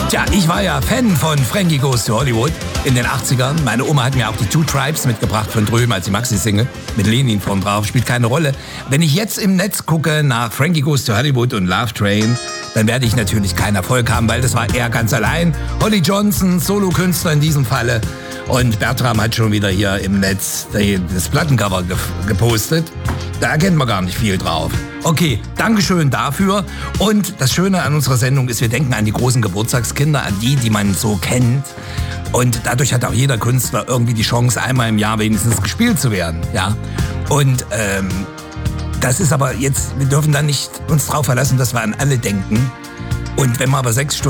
Tja, ich war ja Fan von Frankie Goes to Hollywood in den 80ern. Meine Oma hat mir auch die Two Tribes mitgebracht von drüben als die Maxi-Single mit Lenin vorn drauf. Spielt keine Rolle. Wenn ich jetzt im Netz gucke nach Frankie Goes to Hollywood und Love Train, dann werde ich natürlich keinen Erfolg haben, weil das war er ganz allein. Holly Johnson, Solokünstler in diesem Falle. Und Bertram hat schon wieder hier im Netz das Plattencover gepostet. Da erkennt man gar nicht viel drauf. Okay, Dankeschön dafür. Und das Schöne an unserer Sendung ist, wir denken an die großen Geburtstagskinder, an die man so kennt. Und dadurch hat auch jeder Künstler irgendwie die Chance, einmal im Jahr wenigstens gespielt zu werden. Ja? Und das ist aber jetzt, wir dürfen da nicht uns drauf verlassen, dass wir an alle denken. Und wenn wir aber 6 Stunden